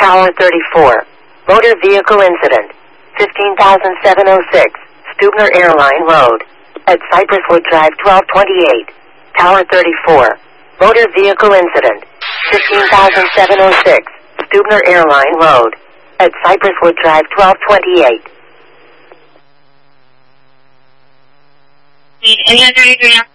Tower 34. Motor vehicle incident. 15,706. Stubner Airline Road. At Cypresswood Drive 1228. Tower 34. Motor vehicle incident. 15,706. Stubner Airline Road. At Cypresswood Drive 1228. Need any other